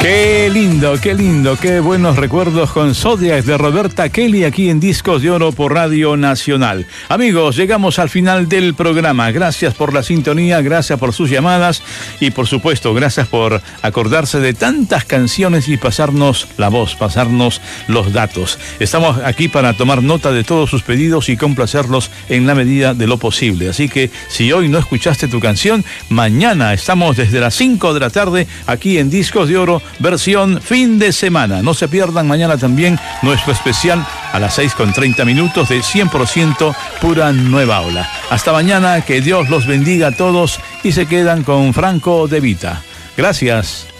Qué lindo, qué buenos recuerdos con Zodiac de Roberta Kelly aquí en Discos de Oro por Radio Nacional. Amigos, llegamos al final del programa. Gracias por la sintonía, gracias por sus llamadas y por supuesto, gracias por acordarse de tantas canciones y pasarnos la voz, pasarnos los datos. Estamos aquí para tomar nota de todos sus pedidos y complacerlos en la medida de lo posible. Así que si hoy no escuchaste tu canción, mañana estamos desde las 5 de la tarde aquí en Discos de Oro, versión fin de semana. No se pierdan mañana también nuestro especial a las 6:30 de 100% pura nueva ola. Hasta mañana, que Dios los bendiga a todos y se quedan con Franco De Vita. Gracias.